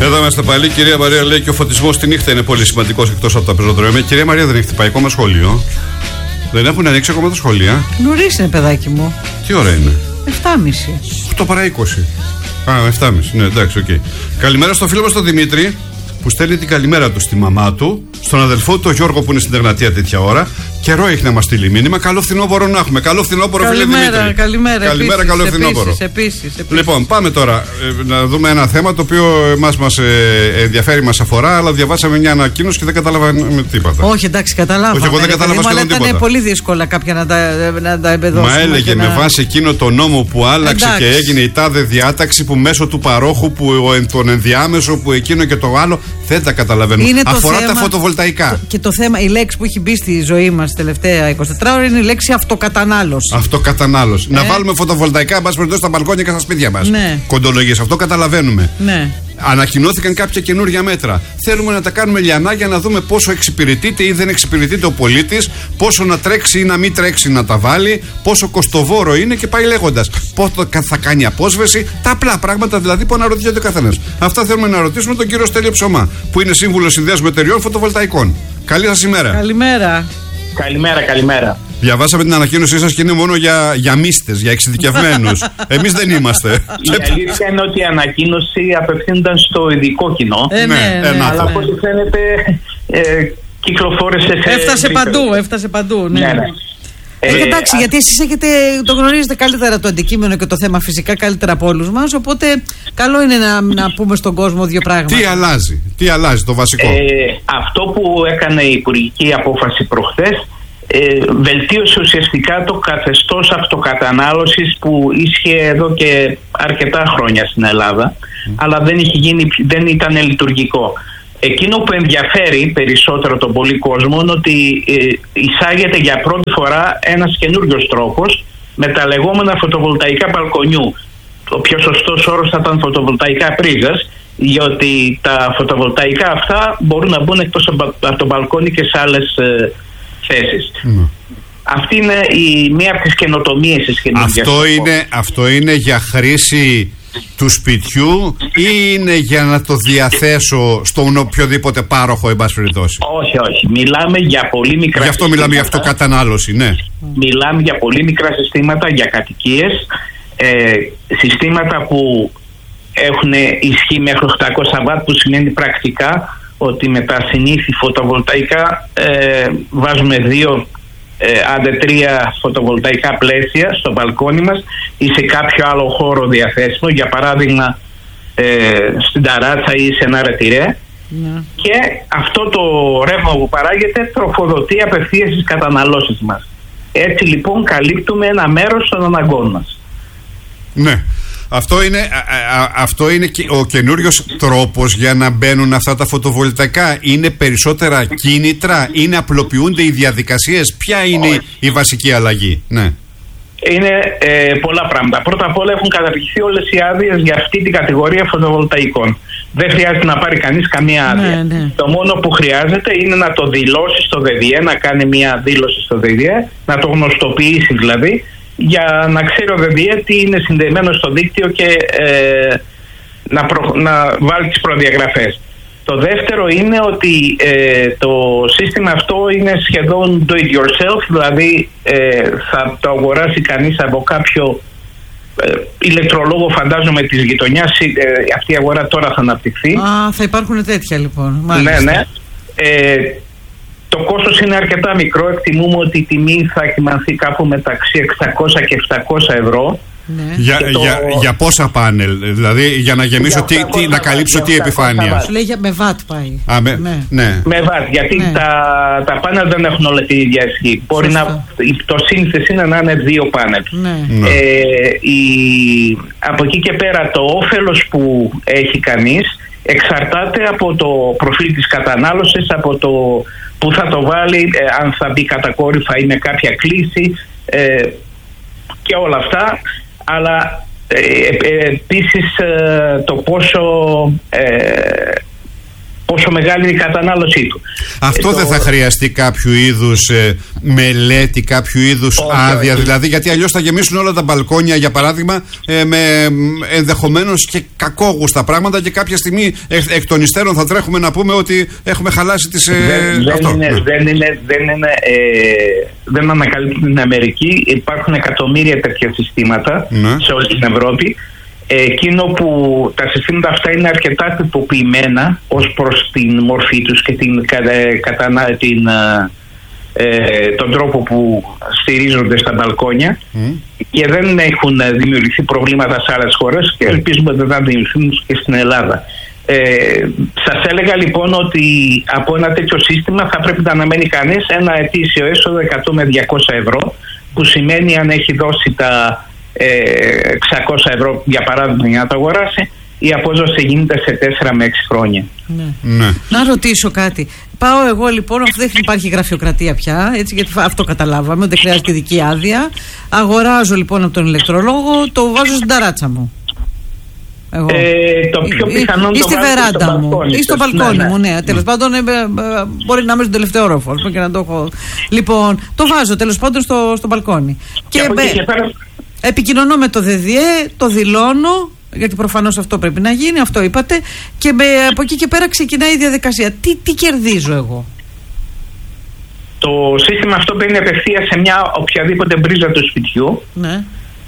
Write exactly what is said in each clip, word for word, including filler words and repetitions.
Εδώ είμαστε πάλι. Κυρία Μαρία λέει και ο φωτισμός τη νύχτα είναι πολύ σημαντικός εκτός από τα πεζοδρόμια. Κυρία Μαρία, δεν έχετε πάει ακόμα σχολείο? Δεν έχουν ανοίξει ακόμα τα σχολεία? Νωρίς είναι, παιδάκι μου. Τι ώρα είναι? εφτά και μισή. οκτώ παρά είκοσι. Α, εφτά και μισή. Ναι, εντάξει, οκ. Okay. Καλημέρα στο φίλο μας τον Δημήτρη, που στέλνει την καλημέρα του στη μαμά του, στον αδελφό του τον Γιώργο που είναι στην Τερνατία τέτοια ώρα. Καιρό έχει να μας στείλει μήνυμα. Καλό φθινόπωρο να έχουμε. Καλό φθινόπωρο, φίλε Δημήτρη. Καλημέρα, καλημέρα. Καλημέρα, επίσης, καλό φθινόπωρο. Επίσης, επίσης, επίσης. Λοιπόν, πάμε τώρα ε, να δούμε ένα θέμα το οποίο εμάς μας ε, ενδιαφέρει, μας αφορά, αλλά διαβάσαμε μια ανακοίνωση και δεν καταλάβαμε τίποτα. Όχι, εντάξει, καταλάβαμε. Όχι, εγώ δεν κατάλαβα σχεδόν τίποτα. Αλλά ήταν πολύ δύσκολα κάποια να τα, να τα εμπεδώσουμε. Μα έλεγε να... με βάση εκείνο το νόμο που άλλαξε, εντάξει, και έγινε η τάδε διάταξη που μέσω του παρόχου, που τον ενδιάμεσο, που εκείνο και το άλλο. Δεν τα καταλαβαίνω. Αφορά θέμα, τα φωτοβολταϊκά. Το, και το θέμα, η λέξη που έχει μπει στη ζωή μας τελευταία εικοσιτέσσερις ώρα είναι η λέξη αυτοκατανάλωση. Αυτοκατανάλωση. Ε. Να βάλουμε φωτοβολταϊκά, μπας περιπτώσει, στα μπαλκόνια και στα σπίτια μας. Ναι. Κοντολογίες, αυτό καταλαβαίνουμε. Ναι. Ανακοινώθηκαν κάποια καινούργια μέτρα. Θέλουμε να τα κάνουμε λιανά για να δούμε πόσο εξυπηρετείται ή δεν εξυπηρετείται ο πολίτης, πόσο να τρέξει ή να μην τρέξει να τα βάλει, πόσο κοστοβόρο είναι και πάει λέγοντας. Πόσο θα κάνει απόσβεση, τα απλά πράγματα δηλαδή που αναρωτιέται ο καθένας. Αυτά θέλουμε να ρωτήσουμε τον κύριο Στέλιο Ψωμά, που είναι σύμβουλος συνδέσμου εταιριών φωτοβολταϊκών. Καλή σας ημέρα. Καλημέρα. Καλημέρα, καλημέρα. Διαβάσαμε την ανακοίνωσή σας και είναι μόνο για, για μίστες, για εξειδικευμένους. Εμείς δεν είμαστε. Η αλήθεια είναι ότι η ανακοίνωση απευθύνονταν στο ειδικό κοινό. Ε, ναι, ναι, ναι, αλλά ναι. από ό,τι φαίνεται ε, κυκλοφόρησε σε... Έφτασε παντού, έφτασε παντού. Ναι, ναι. ναι. Ε, ε, εντάξει, α... γιατί εσείς έχετε, το γνωρίζετε καλύτερα το αντικείμενο και το θέμα φυσικά καλύτερα από όλους μας, οπότε καλό είναι να, να πούμε στον κόσμο δύο πράγματα. Τι αλλάζει, τι αλλάζει το βασικό? Ε, αυτό που έκανε η υπουργική απόφαση προχθές, ε, βελτίωσε ουσιαστικά το καθεστώς αυτοκατανάλωσης που ίσχυε εδώ και αρκετά χρόνια στην Ελλάδα, mm. αλλά δεν, είχε γίνει, δεν ήταν λειτουργικό. Εκείνο που ενδιαφέρει περισσότερο τον πολύ κόσμο είναι ότι ε, εισάγεται για πρώτη φορά ένας καινούριος τρόπος με τα λεγόμενα φωτοβολταϊκά μπαλκονιού. Ο πιο σωστός όρος θα ήταν φωτοβολταϊκά πρίζας, διότι τα φωτοβολταϊκά αυτά μπορούν να μπουν εκτός από το μπαλκόνι και σε άλλες ε, θέσεις. Mm. Αυτή είναι η, μία από τις καινοτομίες της καινούργιας. Αυτό είναι, αυτό είναι για χρήση του σπιτιού ή είναι για να το διαθέσω στον οποιοδήποτε πάροχο, εν πάση περιπτώσει? Όχι, όχι. Μιλάμε για πολύ μικρά Γι' αυτό συστήματα. Μιλάμε για αυτοκατανάλωση, ναι. Μιλάμε για πολύ μικρά συστήματα, για κατοικίες, ε, συστήματα που έχουν ισχύ μέχρι οκτακόσια βατ, που σημαίνει πρακτικά ότι με τα συνήθη φωτοβολταϊκά ε, βάζουμε δύο Ε, άντε τρία φωτοβολταϊκά πλαίσια στο μπαλκόνι μας ή σε κάποιο άλλο χώρο διαθέσιμο, για παράδειγμα ε, στην ταράτσα ή σε ένα ρετυρέ, ναι. Και αυτό το ρεύμα που παράγεται τροφοδοτεί απευθείας τις καταναλώσεις μας. Έτσι λοιπόν καλύπτουμε ένα μέρος των αναγκών μας. Ναι. Αυτό είναι, α, α, αυτό είναι και ο καινούριος τρόπος για να μπαίνουν αυτά τα φωτοβολταϊκά. Είναι περισσότερα κίνητρα, είναι απλοποιούνται οι διαδικασίες? Ποια είναι η, η βασική αλλαγή? Ναι. Είναι ε, πολλά πράγματα. Πρώτα απ' όλα έχουν καταργηθεί όλες οι άδειες για αυτή την κατηγορία φωτοβολταϊκών. Δεν χρειάζεται να πάρει κανείς καμία άδεια. Ναι, ναι. Το μόνο που χρειάζεται είναι να το δηλώσει στο ΔΔΕ, να κάνει μια δήλωση στο ΔΔΕ, να το γνωστοποιήσει δηλαδή, για να ξέρει ο ΔΔΕ τι είναι συνδεμένο στο δίκτυο και ε, να, προ, να βάλει τις προδιαγραφές. Το δεύτερο είναι ότι ε, το σύστημα αυτό είναι σχεδόν do it yourself, δηλαδή ε, θα το αγοράσει κανείς από κάποιο ε, ηλεκτρολόγο, φαντάζομαι, της γειτονιάς. Ε, αυτή η αγορά τώρα θα αναπτυχθεί. Α, θα υπάρχουν τέτοια λοιπόν. Μάλιστα. Ναι, ναι. Ε, Το κόστος είναι αρκετά μικρό. Εκτιμούμε ότι η τιμή θα κυμανθεί κάπου μεταξύ εξακόσια και επτακόσια ευρώ. Ναι. Για, το... για, για πόσα πάνελ, δηλαδή για να γεμίσω, για τι, τι, να καλύψω τι επιφάνεια? Σου λέει για, με βατ πάει. Α, με, ναι. Ναι. Με βατ, γιατί ναι. τα, τα πάνελ δεν έχουν όλα τη ίδια ισχύ. Μπορεί να, το σύνθεση είναι να είναι δύο πάνελ. Ναι. Ναι. Ε, η, από εκεί και πέρα το όφελος που έχει κανείς εξαρτάται από το προφίλ της κατανάλωσης, από το που θα το βάλει, ε, αν θα μπει κατακόρυφα ή με κάποια κλίση ε, και όλα αυτά, αλλά ε, ε, επίσης ε, το πόσο, ε, πόσο πόσο μεγάλη είναι η κατανάλωσή του. Αυτό ε, δεν το... θα χρειαστεί κάποιο είδους ε, μελέτη, κάποιο είδους okay, άδεια, okay. δηλαδή, γιατί αλλιώς θα γεμίσουν όλα τα μπαλκόνια, για παράδειγμα, ε, με ενδεχομένως και κακόγουστα πράγματα και κάποια στιγμή εκ, εκ των υστέρων θα τρέχουμε να πούμε ότι έχουμε χαλάσει τις... Ε, δεν, αυτό. Δεν, είναι, ναι. δεν, είναι, δεν, είναι, ε, δεν ανακαλύπτουν την Αμερική. Υπάρχουν εκατομμύρια τέτοια συστήματα ναι. σε όλη την Ευρώπη. Εκείνο που τα συστήματα αυτά είναι αρκετά τυποποιημένα ως προς την μορφή τους και την, κατα, την, ε, τον τρόπο που στηρίζονται στα μπαλκόνια mm. και δεν έχουν δημιουργηθεί προβλήματα σε άλλες χώρες και ελπίζουμε ότι δεν θα δημιουργηθούν και στην Ελλάδα. Ε, σας έλεγα λοιπόν ότι από ένα τέτοιο σύστημα θα πρέπει να αναμένει κανείς ένα ετήσιο έσοδο εκατό με διακόσια ευρώ, που σημαίνει αν έχει δώσει τα εξακόσια ευρώ για παράδειγμα για να το αγοράσει, η απόδοση γίνεται σε τέσσερα με έξι χρόνια. Ναι. Ναι. Να ρωτήσω κάτι. Πάω εγώ λοιπόν, αφού δεν υπάρχει γραφειοκρατία πια, έτσι, γιατί αυτό καταλάβαμε, δεν χρειάζεται ειδική άδεια. Αγοράζω λοιπόν από τον ηλεκτρολόγο, το βάζω στην ταράτσα μου. Εγώ. Ε, το πιο πιθανό ή, ή στη βεράντα μου ή στο μπαλκόνι ναι, ναι. μου, ναι. Τέλος πάντων, ε, ε, μπορεί να είμαι στον τελευταίο όροφο και να το έχω. Λοιπόν, το βάζω τέλος πάντων στο, στο μπαλκόνι. Και, και, μπε, και πέρα... επικοινωνώ με το ΔΔΕ, το δηλώνω, γιατί προφανώς αυτό πρέπει να γίνει, αυτό είπατε, και με, από εκεί και πέρα ξεκινάει η διαδικασία. Τι, τι κερδίζω εγώ? Το σύστημα αυτό μπαίνει απευθείας σε μια οποιαδήποτε μπρίζα του σπιτιού. Ναι.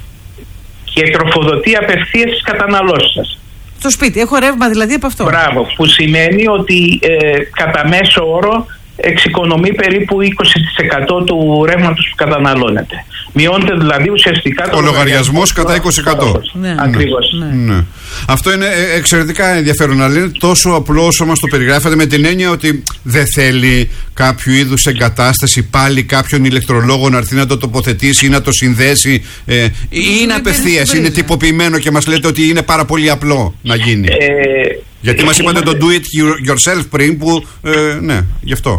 Και τροφοδοτεί απευθείας στις καταναλώσεις σας. Στο σπίτι, έχω ρεύμα δηλαδή από αυτό. Μπράβο, που σημαίνει ότι ε, κατά μέσο όρο εξοικονομεί περίπου είκοσι τοις εκατό του ρεύματος που καταναλώνεται. Μειώνεται δηλαδή ουσιαστικά το ο λογαριασμός κατά είκοσι τοις εκατό. Ναι. Ακριβώς. Ναι. Ναι. Αυτό είναι εξαιρετικά ενδιαφέρον να λένε, τόσο απλό όσο μας το περιγράφετε, με την έννοια ότι δεν θέλει κάποιο είδους εγκατάσταση πάλι κάποιον ηλεκτρολόγο να έρθει να το τοποθετήσει ή να το συνδέσει. Ε, είναι είναι απευθείας, είναι τυποποιημένο και μας λέτε ότι είναι πάρα πολύ απλό να γίνει. Ε, γιατί μας είπατε το do it yourself πριν που, ε, ναι, γι' αυτό.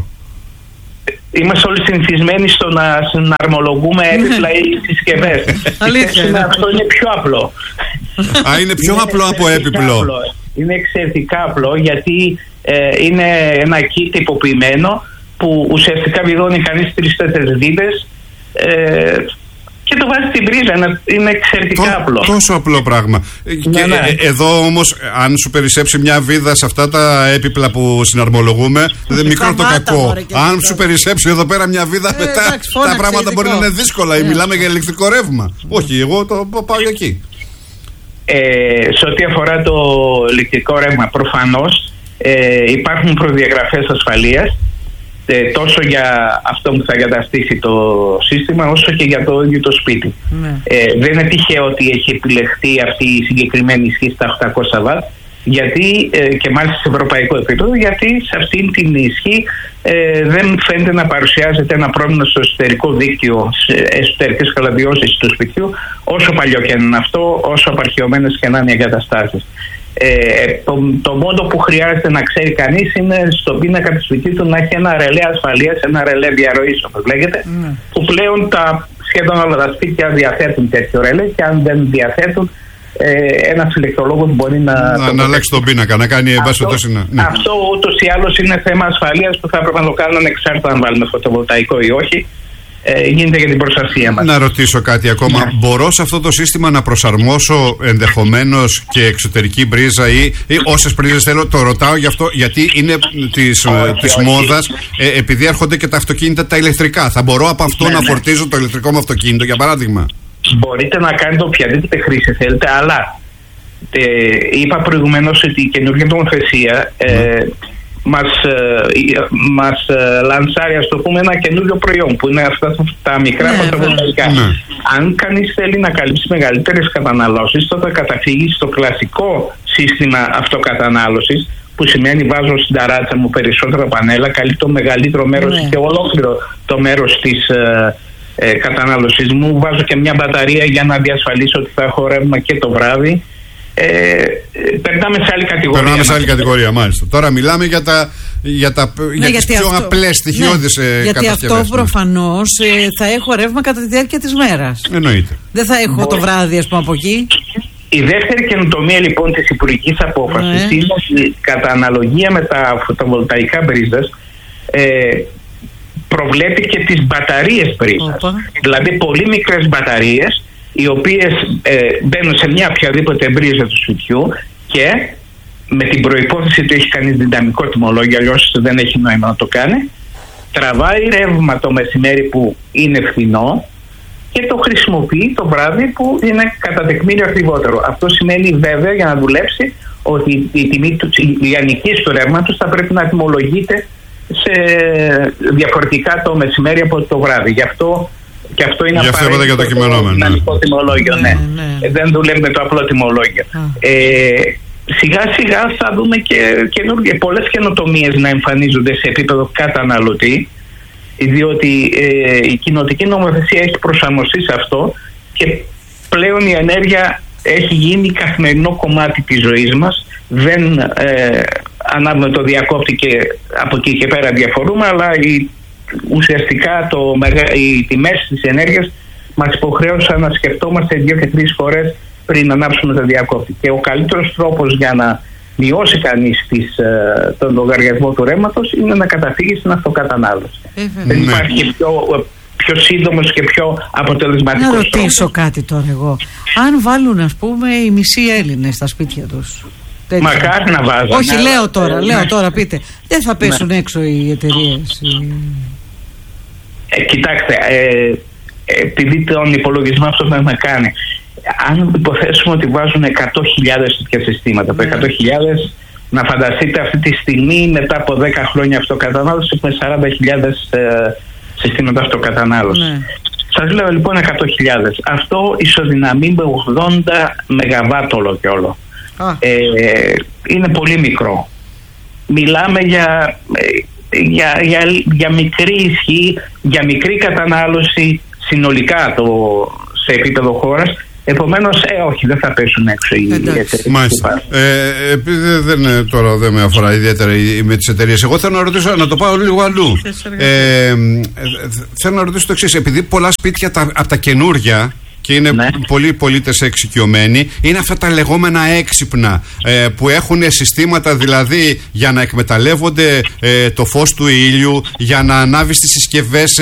Είμαστε όλοι συνηθισμένοι στο να συναρμολογούμε έπιπλα ή συσκευές. Αυτό είναι πιο απλό. Α, είναι πιο είναι απλό από έπιπλο. Απλό. Είναι εξαιρετικά απλό γιατί ε, είναι ένα kit τυποποιημένο που ουσιαστικά βιδώνει κανείς τρεις-τέσσερις βίδες ε, και το βάζει στην πρίζα. Είναι εξαιρετικά Τό, απλό. Τόσο απλό πράγμα. Ναι, και ναι. Ε, εδώ όμως, αν σου περισσέψει μια βίδα σε αυτά τα έπιπλα που συναρμολογούμε, δεν είναι μικρό το κακό. Αν σου περισσέψει εδώ πέρα μια βίδα, ε, μετά εντάξει, τα πράγματα ειδικό. Μπορεί να είναι δύσκολα. Ε. Μιλάμε για ηλεκτρικό ρεύμα. Mm. Όχι, εγώ το πάω για εκεί. Ε, σε ό,τι αφορά το ηλεκτρικό ρεύμα, προφανώς ε, υπάρχουν προδιαγραφές ασφαλείας. Ε, τόσο για αυτό που θα εγκαταστήσει το σύστημα όσο και για το ίδιο το σπίτι. Ναι. Ε, δεν είναι τυχαίο ότι έχει επιλεχθεί αυτή η συγκεκριμένη ισχύ στα οκτακόσια βατ, γιατί, ε, και μάλιστα σε ευρωπαϊκό επίπεδο, γιατί σε αυτήν την ισχύ ε, δεν φαίνεται να παρουσιάζεται ένα πρόβλημα στο εσωτερικό δίκτυο, εσωτερικές καλαδιώσεις του σπιτιού, όσο παλιό και είναι αυτό, όσο απαρχαιωμένες και να είναι οι εγκαταστάσεις. Ε, το, το μόνο που χρειάζεται να ξέρει κανείς είναι στον πίνακα του σπιτιού του να έχει ένα ρελέ ασφαλείας, ένα ρελέ διαρροής όπως λέγεται, mm. που πλέον τα, σχεδόν όλα τα σπίτια διαθέτουν τέτοιο ρελέ και αν δεν διαθέτουν ε, ένας ηλεκτρολόγος μπορεί να... Να, να αλλάξει τον πίνακα, να κάνει εμπάσχετος. Ναι. Αυτό ούτως ή άλλως είναι θέμα ασφαλείας που θα έπρεπε να το κάνουν ανεξάρτητα αν βάλουμε φωτοβολταϊκό ή όχι. Ε, γίνεται για την προστασία μας. Να ρωτήσω κάτι ακόμα. Ναι. Μπορώ σε αυτό το σύστημα να προσαρμόσω ενδεχομένως και εξωτερική μπρίζα ή, ή όσες πρίζες θέλω? Το ρωτάω γι' αυτό, γιατί είναι της, όχι, της όχι. μόδας, ε, επειδή έρχονται και τα αυτοκίνητα τα ηλεκτρικά. Θα μπορώ από αυτό ναι, να ναι. φορτίζω το ηλεκτρικό μου αυτοκίνητο, για παράδειγμα? Μπορείτε να κάνετε οποιαδήποτε χρήση θέλετε, αλλά ε, είπα προηγουμένως ότι η καινούργια νομοθεσία ε, ναι. μας, ε, μας ε, λανσάρει, ας το πούμε, ένα καινούριο προϊόν που είναι αυτά τα μικρά φωτοβολταϊκά. Ναι, ναι. Αν κανείς θέλει να καλύψει μεγαλύτερες καταναλώσεις, τότε καταφύγει στο κλασικό σύστημα αυτοκατανάλωσης, που σημαίνει βάζω στην ταράτσα μου περισσότερα πανέλα, καλύπτω μεγαλύτερο μέρος ναι. και ολόκληρο το μέρος της ε, ε, κατανάλωσης μου, βάζω και μια μπαταρία για να διασφαλίσω ότι θα έχω ρεύμα και το βράδυ. Ε, περνάμε σε άλλη κατηγορία. Περνάμε σε άλλη κατηγορία, μάλιστα. Τώρα μιλάμε για, τα, για, τα, ναι, για τις πιο αυτό, απλές στοιχειώδεις ναι, γιατί αυτό προφανώς ε, θα έχω ρεύμα κατά τη διάρκεια της μέρας. Εννοείται. Δεν θα έχω Μπορεί. το βράδυ, ας πούμε, από εκεί. Η δεύτερη καινοτομία λοιπόν της υπουργικής απόφασης ναι. είναι ότι κατά αναλογία με τα φωτοβολταϊκά μπρίζας ε, προβλέπει και τις μπαταρίες μπρίζας. Δηλαδή πολύ μικρές μπαταρίες οι οποίες ε, μπαίνουν σε μια οποιαδήποτε μπρίζα του σπιτιού και με την προϋπόθεση ότι έχει κανείς δυναμικό τιμολόγιο, αλλιώς δεν έχει νόημα να το κάνει, τραβάει ρεύμα το μεσημέρι που είναι φθηνό και το χρησιμοποιεί το βράδυ που είναι κατά τεκμήριο ακριβότερο. Αυτό σημαίνει βέβαια για να δουλέψει ότι η τιμή του, η λιανικής του ρεύματος θα πρέπει να τιμολογείται σε διαφορετικά το μεσημέρι από το βράδυ. Γι' αυτό και αυτό είναι απαραίτητο για το δυναμικό τιμολόγιο. Ναι, ναι. Ναι. Δεν δουλεύει με το απλό τιμολόγιο. Ε, σιγά σιγά θα δούμε και, και πολλές καινοτομίες να εμφανίζονται σε επίπεδο καταναλωτή, διότι ε, η κοινοτική νομοθεσία έχει προσαρμοστεί σε αυτό και πλέον η ενέργεια έχει γίνει καθημερινό κομμάτι της ζωής μας. Δεν ε, ανάβουμε το διακόπτη και από εκεί και πέρα διαφορούμε, αλλά η, ουσιαστικά το, οι τιμές της ενέργειας μας υποχρέωσαν να σκεφτόμαστε δύο και τρεις φορές πριν ανάψουμε το διακόπτη. Και ο καλύτερος τρόπος για να μειώσει κανείς τις, τον λογαριασμό του ρεύματος είναι να καταφύγει στην αυτοκατανάλωση. Ε, Δεν υπάρχει πιο, πιο σύντομος και πιο αποτελεσματικός τρόπος. Να ρωτήσω τρόπος. κάτι τώρα εγώ. Αν βάλουν ας πούμε οι μισοί Έλληνες στα σπίτια τους. Τέτοια. Μακάρι να βάζουν. Όχι, ναι, λέω τώρα, ναι. λέω τώρα, πείτε. Δεν θα πέσουν ναι. έξω οι εταιρείες. Οι... Ε, κοιτάξτε, ε, επειδή τον υπολογισμό αυτό που έχουμε κάνει, αν υποθέσουμε ότι βάζουν εκατό χιλιάδες τέτοια συστήματα, το εκατό χιλιάδες να φανταστείτε αυτή τη στιγμή μετά από δέκα χρόνια αυτοκατανάλωση με σαράντα χιλιάδες ε, συστήματα αυτοκατανάλωση. Ναι. Σας λέω λοιπόν εκατό χιλιάδες. Αυτό ισοδυναμεί με ογδόντα μεγαβάτ όλο και όλο. Ε, είναι πολύ μικρό. Μιλάμε για, για, για, για μικρή ισχύ, για μικρή κατανάλωση συνολικά το, σε επίπεδο χώρας. Επομένως, ε, όχι, δεν θα πέσουν έξω οι εταιρείες. Μάλιστα. Ε, επειδή δεν, τώρα δεν με αφορά ιδιαίτερα με τις εταιρείες, εγώ θέλω να ρωτήσω, να το πάω λίγο αλλού. Ε, ε, θέλω να ρωτήσω το εξής. Επειδή πολλά σπίτια τα, από τα καινούργια και είναι ναι. πολλοί πολίτες εξοικειωμένοι, είναι αυτά τα λεγόμενα έξυπνα ε, που έχουν συστήματα δηλαδή για να εκμεταλλεύονται ε, το φως του ήλιου, για να ανάβεις τις συσκευές ε,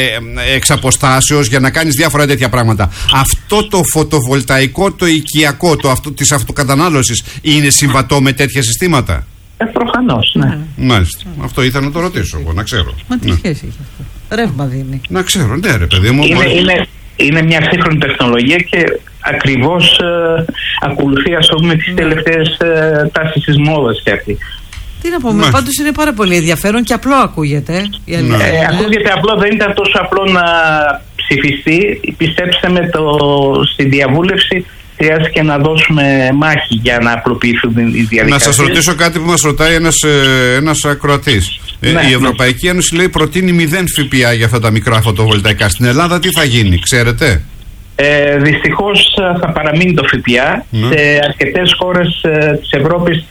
ε, εξ αποστάσεως, για να κάνεις διάφορα τέτοια πράγματα. Αυτό το φωτοβολταϊκό, το οικιακό, το αυτο, της αυτοκατανάλωσης είναι συμβατό με τέτοια συστήματα? Ε, προφανώς, ναι. Μάλιστα. Mm. Αυτό ήθελα να το ρωτήσω εγώ, να ξέρω. Μα τι ναι. σχέση έχει αυτό? Ρεύμα δίνει. Να ξέρω, ναι ρε παιδί μου. Είναι, είναι... Είναι μια σύγχρονη τεχνολογία και ακριβώς ε, ακολουθεί ας πούμε τις τελευταίες ε, τάσεις της μόδας και αυτή. Τι να πούμε, ναι. πάντως είναι πάρα πολύ ενδιαφέρον και απλό ακούγεται. Ναι. Ε, ακούγεται απλό, δεν ήταν τόσο απλό να ψηφιστεί. Πιστέψτε με, το, στη διαβούλευση χρειάστηκε να δώσουμε μάχη για να απλοποιηθούν οι διαδικασίες. Να σας ρωτήσω κάτι που μας ρωτάει ένας, ένας ακροατής. Ναι, η Ευρωπαϊκή ναι. Ένωση λέει προτείνει μηδέν ΦΠΑ για αυτά τα μικρά φωτοβολταϊκά. Στην Ελλάδα τι θα γίνει, ξέρετε? Ε, δυστυχώς θα παραμείνει το ΦΠΑ. Ναι. Σε αρκετές χώρες ε, της Ευρώπης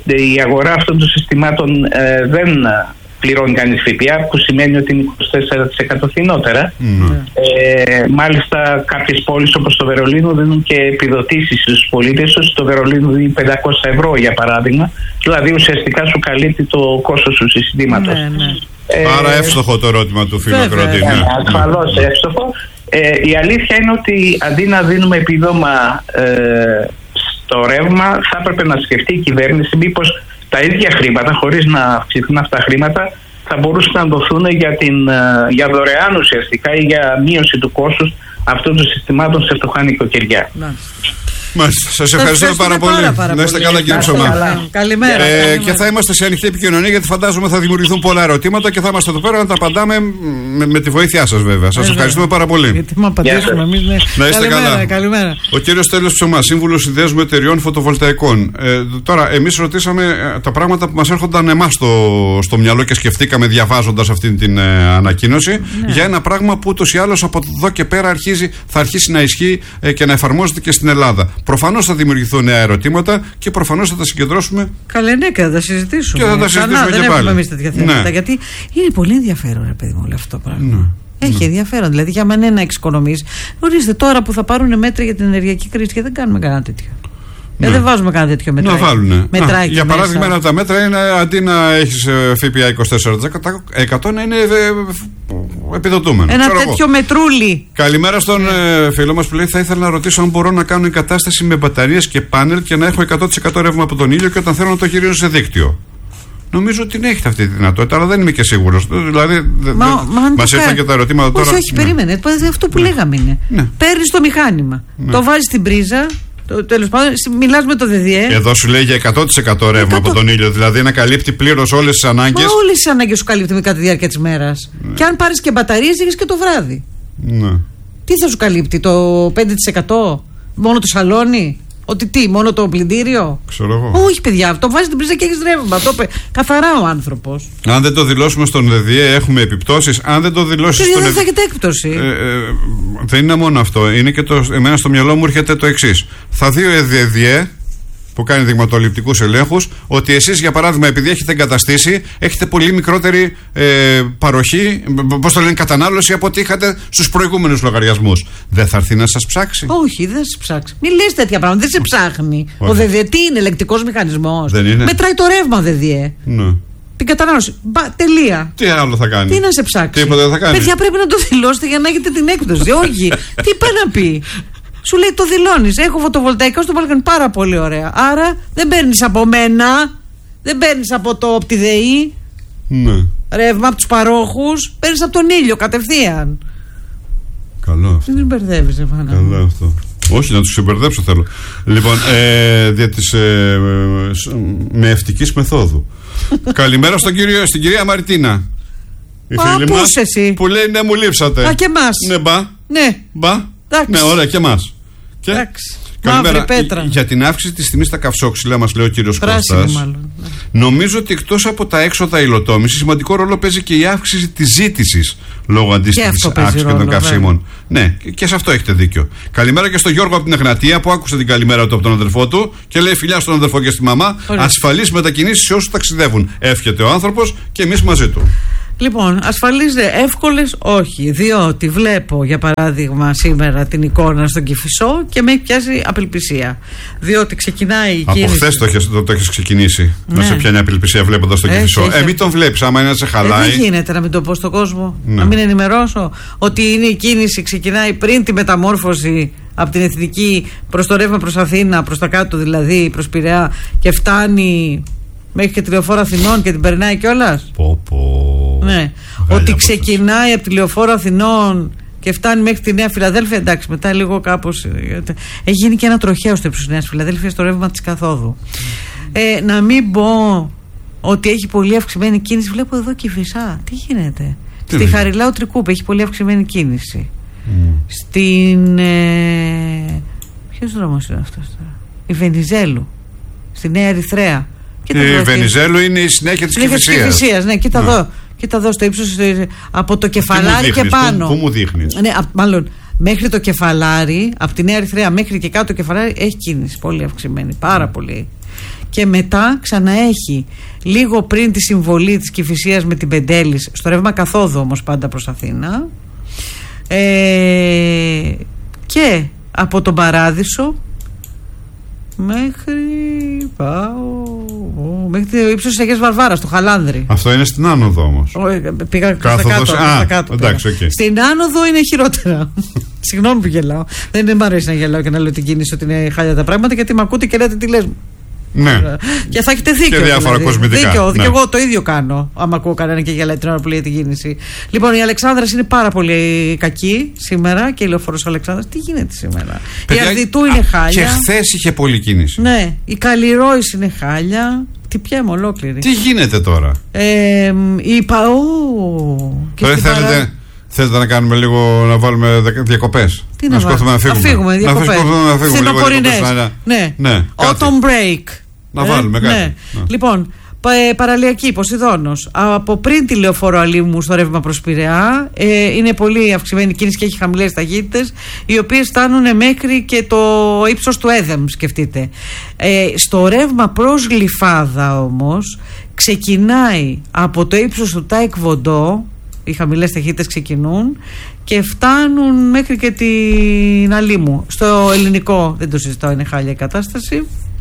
η αγορά αυτών των συστημάτων ε, δεν πληρώνει κανείς ΦΠΑ, που σημαίνει ότι είναι είκοσι τέσσερα τοις εκατό φθηνότερα. Mm. Ε, μάλιστα κάποιες πόλεις όπως το Βερολίνο δίνουν και επιδοτήσεις στους πολίτες τους. Το Βερολίνο δίνει πεντακόσια ευρώ για παράδειγμα, δηλαδή ουσιαστικά σου καλύπτει το κόστος του συστήματος. Ναι, ναι. Ε, Άρα εύστοχο το ερώτημα του φίλου ακροατή. Ναι, ασφαλώς εύστοχο. Ε, η αλήθεια είναι ότι αντί να δίνουμε επιδόμα ε, στο ρεύμα, θα έπρεπε να σκεφτεί η κυβέρνηση μήπως τα ίδια χρήματα, χωρίς να αυξηθούν αυτά τα χρήματα, θα μπορούσαν να δοθούν για, την, για δωρεάν ουσιαστικά ή για μείωση του κόστους αυτών των συστημάτων σε φτωχά νοικοκυριά. Μάλιστα. Σας ευχαριστώ πάρα πολύ. Πάρα, πάρα να είστε καλά, κύριε Ψωμά. Καλημέρα. Ε, καλημέρα. Και θα είμαστε σε ανοιχτή επικοινωνία, γιατί φαντάζομαι θα δημιουργηθούν πολλά ερωτήματα και θα είμαστε εδώ πέρα να τα απαντάμε με, με τη βοήθειά σας, βέβαια. Σας ευχαριστούμε πάρα πολύ. Γιατί μα απαντήσουμε εμείς. Ναι. Να είστε καλημέρα, καλά. Καλημέρα. Ο κύριος Στέλιος Ψωμάς, σύμβουλος συνδέσμου εταιριών φωτοβολταϊκών. Ε, τώρα, εμείς ρωτήσαμε ε, τα πράγματα που μας έρχονταν εμάς στο, στο μυαλό και σκεφτήκαμε διαβάζοντας αυτή την ε, ανακοίνωση, ναι. για ένα πράγμα που ούτως ή άλλως από εδώ και πέρα αρχίζει, θα αρχίσει να ισχύει ε, και να εφαρμόζεται και στην Ελλάδα. Προφανώς θα δημιουργηθούν νέα ερωτήματα και προφανώς θα τα συγκεντρώσουμε. Καλά, ναι, και θα τα συζητήσουμε. Και θα τα συζητήσουμε Κανά, και δεν πάλι. έχουμε εμείς τέτοια θέματα. Ναι. Γιατί είναι πολύ ενδιαφέρον, ρε παιδί μου, όλο αυτό το πράγμα. Ναι. Έχει ναι. ενδιαφέρον. Δηλαδή, για μένα να εξοικονομήσει. Γνωρίζετε, τώρα που θα πάρουν μέτρα για την ενεργειακή κρίση και δεν κάνουμε κανένα τέτοιο. Ναι. Ε, δεν βάζουμε κανένα τέτοιο μέτρο. Να βάλουν. Μετράει. Για παράδειγμα, ένα από τα μέτρα είναι αντί να έχει ΦΠΑ είκοσι τέσσερα τοις εκατό να είναι επιδοτούμενο. Ένα τέτοιο εγώ. Μετρούλι. Καλημέρα στον ναι. φίλο μας που λέει: θα ήθελα να ρωτήσω αν μπορώ να κάνω εγκατάσταση με μπαταρίες και πάνελ και να έχω εκατό τοις εκατό ρεύμα από τον ήλιο και όταν θέλω να το γυρίζω σε δίκτυο. Νομίζω ότι έχετε αυτή τη δυνατότητα, αλλά δεν είμαι και σίγουρος. Δηλαδή, μας ήρθαν και τα ερωτήματα τώρα. Όχι, όχι, ναι. περίμενε. Αυτό που ναι. λέγαμε είναι. Ναι. Παίρνεις το μηχάνημα, ναι. το βάζεις στην πρίζα. Τέλος πάντων, μιλάς με το ΔΔΕ. Εδώ σου λέει για εκατό τοις εκατό ρεύμα εκατό... από τον ήλιο, δηλαδή να καλύπτει πλήρως όλες τις ανάγκες. Μα όλες τις ανάγκες σου καλύπτει με κατά τη διάρκεια της μέρας. Ναι. Και αν πάρεις και μπαταρίες, έχεις και το βράδυ. Ναι. Τι θα σου καλύπτει, το πέντε τοις εκατό, μόνο το σαλόνι, ότι τι, μόνο το πλυντήριο. Ξέρω εγώ. Όχι, παιδιά, το βάζεις την πρίζα και έχεις ρεύμα. Το είπε καθαρά ο άνθρωπος. Αν δεν το δηλώσουμε στον ΔΔΕ, έχουμε επιπτώσεις. Αν δεν το δηλώσεις στον ΔΔΕ. Δεν θα έχετε έκπτωση. Ε, ε, δεν είναι μόνο αυτό. Είναι και το, εμένα στο μυαλό μου έρχεται το εξής. Θα δει ο ΔΔΕ που κάνει δειγματοληπτικούς ελέγχους ότι εσείς, για παράδειγμα, επειδή έχετε εγκαταστήσει, έχετε πολύ μικρότερη ε, παροχή, πώς το λένε, κατανάλωση από ό,τι είχατε στους προηγούμενους λογαριασμούς. Δεν θα έρθει να σας ψάξει? Όχι, δεν σε ψάξει. Μην λες τέτοια πράγματα. Δεν σε ψάχνει. Όχι. Ο ΔΔΕ τι είναι, ελεκτικός μηχανισμός? Δεν είναι. Μετράει το ρεύμα ο ΔΔΕ. Ναι. Την κατανάλωση. Μπα, τελεία. Τι άλλο θα κάνει? Τι να σε ψάξει? Τίποτα δεν θα κάνει. Παιδιά, πρέπει να το δηλώσετε για να έχετε την έκπτωση. Όχι. Τι πάει να πει? Σου λέει το δηλώνεις. Έχω φωτοβολταϊκό στο μπαλκόνι. Πάρα πολύ ωραία. Άρα δεν παίρνεις από μένα, δεν παίρνεις από το από τη ΔΕΗ. Ναι. Ρεύμα από τους παρόχους. Παίρνεις από τον ήλιο κατευθείαν. Καλό αυτό. Δεν μπερδεύεις, Εβάνα. Καλό αυτό. Όχι, να τους συμπερδέψω θέλω. Λοιπόν, ε, δια της, ε, με ευτικής μεθόδου. Καλημέρα στον κύριο, στην κυρία Μαρτίνα. Η Μα, φίλη μας εσύ? Που λέει ναι, μου λείψατε. Α, και εμάς. Ναι, μπα. Ναι. Μπα. Εντάξει. Ναι, ωραία, και εμάς. Και... Εντάξει. Μαύρη πέτρα. Για την αύξηση της τιμής στα καυσόξυλα, μας λέει ο κύριος Κώστας. Μάλλον. Νομίζω ότι εκτός από τα έξοδα υλοτόμησης, σημαντικό ρόλο παίζει και η αύξηση της ζήτησης λόγω αντίστοιχης αύξησης των καυσίμων. Ναι, και σε αυτό έχετε δίκιο. Καλημέρα και στον Γιώργο από την Εγνατία που άκουσε την καλημέρα του από τον αδερφό του και λέει φιλιά στον αδερφό και στη μαμά. Ασφαλείς μετακινήσεις σε όσους ταξιδεύουν. Εύχεται ο άνθρωπος και εμείς μαζί του. Λοιπόν, ασφαλείς εύκολες όχι, διότι βλέπω για παράδειγμα σήμερα την εικόνα στον Κηφισό και με έχει πιάσει απελπισία. Διότι ξεκινάει η από κίνηση. Από χθες το έχεις, το, το έχεις ξεκινήσει. Ναι. Να σε πιάνει απελπισία βλέποντας τον Κηφισό. Ε, μην τον βλέπεις, άμα είναι να σε χαλάει. Ε, δεν γίνεται να μην το πω στον κόσμο, ναι. Να μην ενημερώσω ότι είναι η κίνηση, ξεκινάει πριν τη μεταμόρφωση από την Εθνική προς το ρεύμα προς Αθήνα, προς τα κάτω δηλαδή, προς Πειραιά και φτάνει μέχρι και τη Λεωφόρο Αθηνών και την περνάει κιόλας. Πω πω. Ναι. Ότι ξεκινάει από τη Λεωφόρο Αθηνών και φτάνει μέχρι τη Νέα Φιλαδέλφια. Εντάξει, μετά λίγο κάπως. Έχει γίνει και ένα τροχαίο στο ύψος της Νέας Φιλαδέλφειας στο ρεύμα της καθόδου. Ε, να μην πω ότι έχει πολύ αυξημένη κίνηση. Βλέπω εδώ Κηφισά. Τι γίνεται? Τι Στη Χαριλάου Τρικούπη έχει πολύ αυξημένη κίνηση. Mm. Στην. Ε, ποιος δρόμος είναι αυτός τώρα? Η Βενιζέλου. Στη Νέα Ερυθρέα. Η Βενιζέλου είναι η συνέχεια της Κηφισίας. Ναι, κοίτα ναι. εδώ. Κοίτα εδώ στο ύψος από το κεφαλάρι και πάνω. Πού, πού μου δείχνεις? Ναι, α, μάλλον μέχρι το κεφαλάρι, από τη Νέα Ερυθρέα μέχρι και κάτω το κεφαλάρι έχει κίνηση πολύ αυξημένη. Πάρα mm. πολύ. Και μετά ξαναέχει λίγο πριν τη συμβολή της Κηφισίας με την Πεντέλης, στο ρεύμα καθόδου όμως πάντα προς Αθήνα. Ε, και από τον Παράδεισο μέχρι πάω μέχρι το ύψος της Αγίας Βαρβάρας, το Χαλάνδρι. Αυτό είναι στην άνοδο όμως. Πήγα στα κάτω, α, κάτω εντάξει, okay. Στην άνοδο είναι χειρότερα. Συγγνώμη που γελάω. Δεν μ' αρέσει να γελάω και να λέω την κίνηση ότι είναι χάλια τα πράγματα, γιατί με ακούτε και λέτε τι λες. Ναι. Και θα έχετε δίκιο. Και διάφορα δηλαδή. Κοσμητικά. Δίκιο, ναι. Και εγώ το ίδιο κάνω. Άμα ακούω κανένα και γελάει την ώρα που λέει την κίνηση. Λοιπόν, η Αλεξάνδρας είναι πάρα πολύ κακή σήμερα και η Λεωφόρος Αλεξάνδρας. Τι γίνεται σήμερα? Παιδιά, η Αρδιτού είναι χάλια. Και χθες είχε πολλή κίνηση. Ναι. Η Καλλιρόης είναι χάλια. Τι πιάμε ολόκληρη. Τι γίνεται τώρα? Ε, η ΠΑΟ. Τώρα θέλετε. Παρά... Θέλετε να κάνουμε λίγο, να βάλουμε διακοπές? Τι να σκόθουμε να φύγουμε? Να φύγουμε διακοπές. Να φύγουμε Φθινοπορεινές. Ναι. ναι. Autumn break. Να ε, βάλουμε κάτι. Ναι. Ναι. Λοιπόν, παραλιακή Ποσειδώνος. Από πριν τη Λεωφόρο Αλήμου στο ρεύμα προς Πειραιά ε, είναι πολύ αυξημένη κίνηση και έχει χαμηλές ταχύτητες, οι οποίες φτάνουν μέχρι και το ύψος του Έδεμ, σκεφτείτε. Ε, στο ρεύμα προς Γλυφάδα όμως ξεκινάει από το ύψος του Τάικ Βοντό. Οι χαμηλές ταχύτητες ξεκινούν και φτάνουν μέχρι και την Αλήμου. Στο ελληνικό δεν το συζητάω, είναι χάλια η κατάσταση.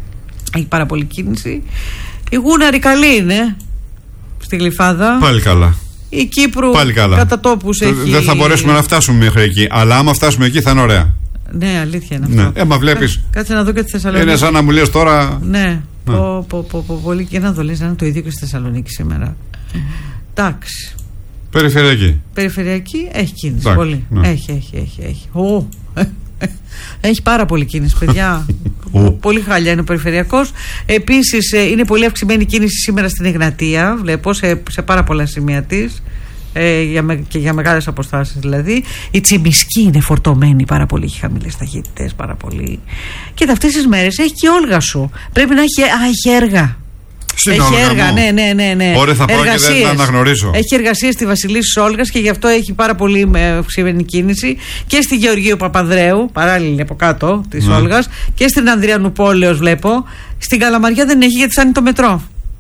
Έχει πάρα πολύ κίνηση. Η Γούναρη καλή είναι στη Γλυφάδα. Πάλι καλά. Η Κύπρου κατά τόπους έχει. Δεν θα μπορέσουμε να φτάσουμε μέχρι εκεί. Αλλά άμα φτάσουμε εκεί θα είναι ωραία. Ναι, αλήθεια είναι αυτό. Ναι. Ε, μα βλέπεις. Κάτσε να δω και τη Θεσσαλονίκη. Είναι σαν να μου λες τώρα. Ναι. Πω, πω, πω, πω, πολύ και να δω, λες να είναι το ίδιο και στη Θεσσαλονίκη σήμερα. Εντάξει. Περιφερειακή. Περιφερειακή έχει κίνηση. Τάκ, πολύ. Ναι. Έχει, έχει, έχει. Έχει. Ω. Έχει πάρα πολύ κίνηση, παιδιά. Πολύ χάλια είναι ο περιφερειακός. Επίσης, είναι πολύ αυξημένη κίνηση σήμερα στην Εγνατία. Βλέπω σε, σε πάρα πολλά σημεία της. Ε, για με, και για μεγάλες αποστάσεις δηλαδή. Η Τσιμισκή είναι φορτωμένη πάρα πολύ, έχει χαμηλές ταχύτητες πάρα πολύ. Και αυτές τις μέρες έχει και Όλγα σου. Πρέπει να έχει, α, έχει έργα. Στην έχει έργα, ναι, ναι, ναι, ναι. Ωραία, θα πάω και δεν τα αναγνωρίσω. Έχει εργασίες στη Βασιλίσσης Όλγας και γι' αυτό έχει πάρα πολύ αυξημένη κίνηση. Και στη Γεωργίου Παπανδρέου, παράλληλη από κάτω της ναι. Όλγας, και στην Ανδριανουπόλεως βλέπω. Στην Καλαμαριά δεν έχει γιατί φτάνει το μετρό.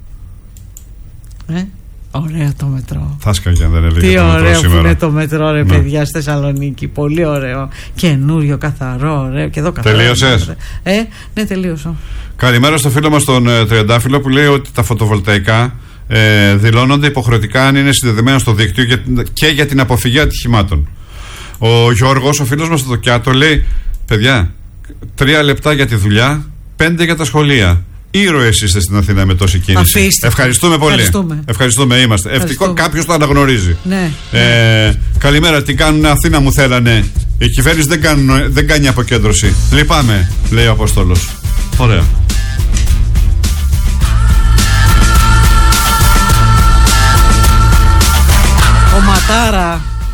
Ε? Ωραίο το μετρό. Θα σκαγε αν δεν έλεγε. Τι το ωραίο μετρό που σήμερα. είναι το μετρό, ρε ναι. παιδιά, στη Θεσσαλονίκη. Πολύ ωραίο. Καινούριο, καθαρό, ωραίο. Και εδώ καθαρό. Τελείωσες? Ε, ναι, τελείωσα. Καλημέρα στο φίλο μας τον ε, Τριαντάφυλλο που λέει ότι τα φωτοβολταϊκά ε, δηλώνονται υποχρεωτικά αν είναι συνδεδεμένα στο δίκτυο και, και για την αποφυγή ατυχημάτων. Ο Γιώργος, ο φίλος μας στο Δοκιάτο, λέει: παιδιά, τρία λεπτά για τη δουλειά, πέντε για τα σχολεία. Ήρωες είστε στην Αθήνα με τόση κίνηση. Αφήστε. Ευχαριστούμε πολύ. Ευχαριστούμε. Ευχαριστούμε, είμαστε. Ευτυχώς κάποιος το αναγνωρίζει. Ναι, ε, ναι. Καλημέρα, τι κάνουν Αθήνα, μου θέλανε. Η κυβέρνηση δεν, κάνουν, δεν κάνει αποκέντρωση. Λυπάμαι, λέει ο Απόστολος. Ωραία. Ο Ματάρα.